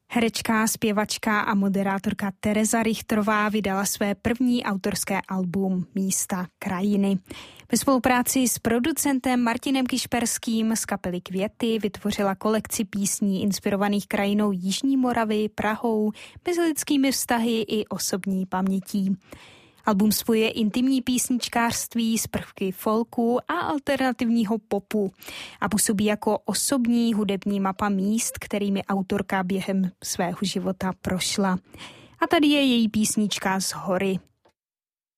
Herečka, zpěvačka a moderátorka Tereza Richterová vydala své první autorské album Místa krajiny. Ve spolupráci s producentem Martinem Kišperským z kapely Květy vytvořila kolekci písní inspirovaných krajinou Jižní Moravy, Prahou, mezilidskými vztahy i osobní pamětí. Album spojuje intimní písničkářství s prvky folku a alternativního popu a působí jako osobní hudební mapa míst, kterými autorka během svého života prošla. A tady je její písnička Z hory.